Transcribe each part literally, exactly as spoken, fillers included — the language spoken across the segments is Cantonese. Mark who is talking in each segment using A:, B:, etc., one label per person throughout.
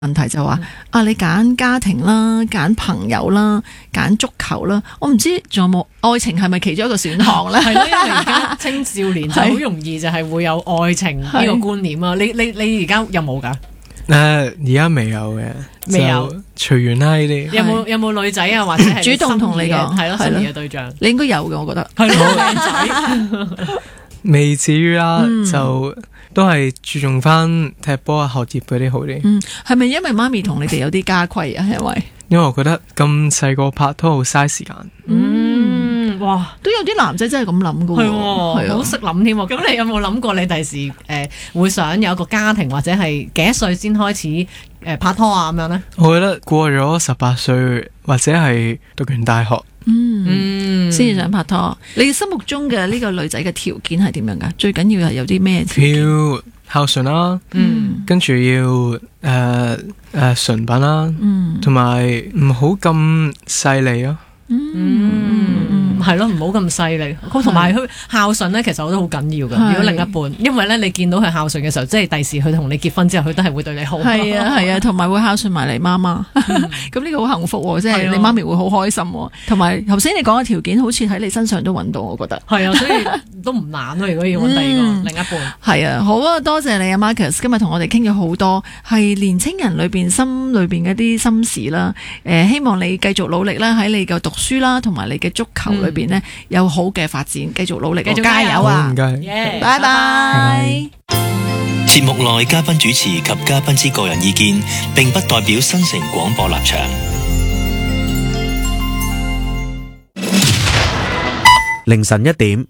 A: 問題就話、嗯、啊，你揀家庭啦，揀朋友啦，揀足球啦，我唔知仲有冇愛情係咪其中一個選項咧？
B: 係咯，因為而家青少年就好容易就係會有愛情呢個觀念啊。你你你而家有冇噶？
C: 誒，而家未有嘅，
B: 未有
C: 隨緣啦呢啲。
B: 有冇有冇女仔啊，或者係
A: 主動同你講
B: 係咯，心儀嘅對象？
A: 你應該有嘅，我覺得
B: 係咯，靚仔。
C: 未至於啦，
A: 嗯、
C: 就都係注重翻踢波啊、學業嗰啲好啲。
A: 嗯，係咪因為媽咪同你哋有啲家規啊？因為
C: 因為我覺得咁細個拍拖好嘥時間。
B: 嗯，哇，
A: 都有啲男仔真係咁諗噶，
B: 係係好識諗添。咁你有冇諗過你第時誒、呃、會想有一個家庭，或者係幾多歲先開始誒、呃、拍拖啊咁樣咧？
C: 我覺得過咗十八歲或者係讀完大學。
A: 嗯，先至想拍拖。你心目中嘅呢個女仔嘅條件係點樣噶？最緊要係有啲咩條件？
C: 要孝順啦，嗯，跟住要誒誒純品啦，嗯，同埋唔好咁勢利咯。
B: 嗯，係咯，唔好咁犀利。同埋佢孝順咧，其實我覺得好緊要噶。如果另一半，因為咧你見到佢孝順嘅時候，即係第時佢同你結婚之後，佢都係會對你好。
A: 係啊係啊，同埋會孝順埋你媽媽。咁呢個好幸福，即係你媽咪會好開心。同埋頭先你講嘅條件，好似喺你身上都揾到，我覺得。
B: 係啊，所以都唔難咯。如果要揾第二個、嗯、另一半，
A: 係啊，好啊，多謝你啊 Marcus， 今日同我哋傾咗好多，係年青人裏邊心裏邊嘅一啲心事啦。誒、呃，希望你繼續努力啦，喺你嘅讀書啦，同埋你嘅足球裏邊呢，嗯、有好嘅發展，繼續努力，繼續加油啊！
C: 唔該，
A: 拜拜。
D: 節目內嘉賓主持及嘉賓之個人意見，並不代表新城廣播立場。
E: 凌晨一點，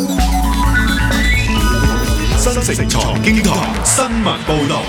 F: 新城財經台新聞報道。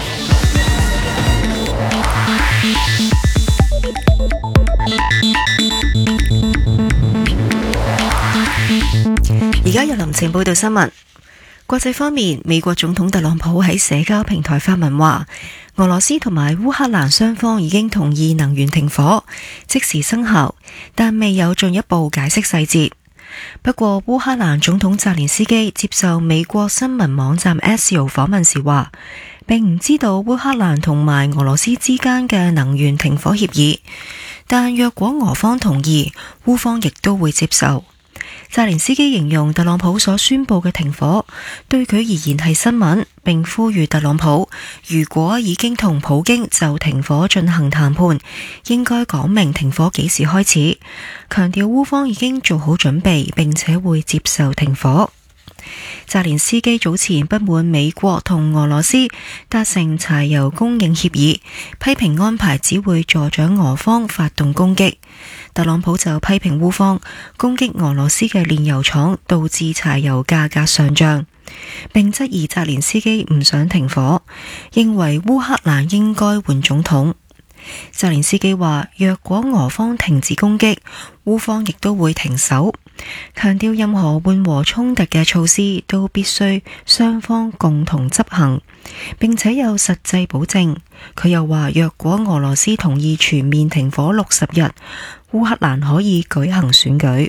G: 而家由林晴報道新聞。國際方面，美國總統特朗普喺社交平台發文話，俄羅斯同埋烏克蘭雙方已經同意能源停火，即時生效，但未有進一步解釋細節。不過，烏克蘭總統澤連斯基接受美國新聞網站 Axios 訪問時話，並唔知道烏克蘭同埋俄羅斯之間嘅能源停火協議，但若果俄方同意，烏方亦都會接受。澤連斯基形容特朗普所宣佈嘅停火對佢而言係新聞，並呼籲特朗普如果已經同普京就停火進行談判，應該講明停火幾時開始，強調烏方已經做好準備，並且會接受停火。澤連斯基早前不滿美國同俄羅斯達成柴油供應協議，批評安排只會助長俄方發動攻擊。特朗普就批評烏方攻擊俄羅斯嘅煉油廠，導致柴油價格上漲，並質疑澤連斯基唔想停火，認為烏克蘭應該換總統。澤連斯基話，若果俄方停止攻擊，烏方亦都會停手，強調任何緩和衝突嘅措施都必須雙方共同執行，並且有實際保證。佢又話，若果俄羅斯同意全面停火六十日，烏克蘭可以舉行選舉。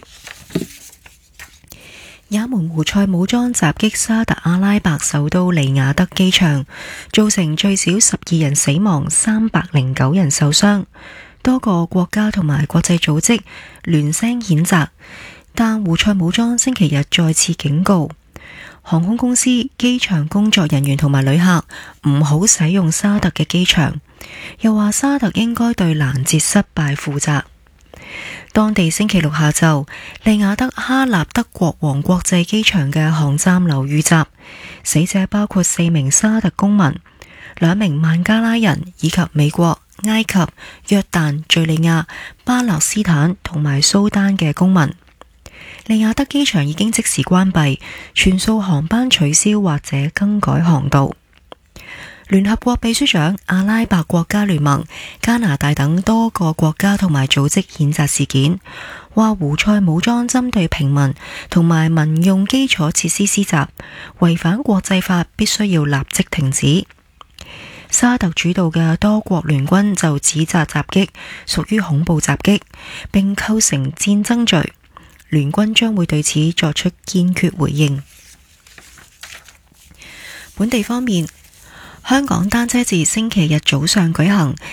G: 也門胡塞武裝襲擊沙特阿拉伯首都利雅得機場，造成最少十二人死亡，三百零九人受傷。多個國家同埋國際組織聯聲譴責，但胡塞武裝星期日再次警告航空公司、機場工作人員同埋旅客唔好使用沙特嘅機場，又話沙特應該對攔截失敗負責。當地星期六下晝，利雅得哈納德國王國際機場嘅航站樓遇襲，死者包括四名沙特公民、兩名孟加拉人以及美國、埃及、約旦、敘利亞、巴勒斯坦同埋蘇丹嘅公民。利雅得機場已經即時關閉，全數航班取消或者更改航道。聯合國秘書長、阿拉伯國家聯盟、加拿大等多個國家同埋組織譴責事件，話胡塞武裝針對平民同埋民用基礎設施施襲，違反國際法，必須要立即停止。沙特主導嘅多國聯軍就指責襲擊屬於恐怖襲擊，並構成戰爭罪，聯軍將會對此作出堅決回應。本地方面， 香港單車節星期日早上舉行。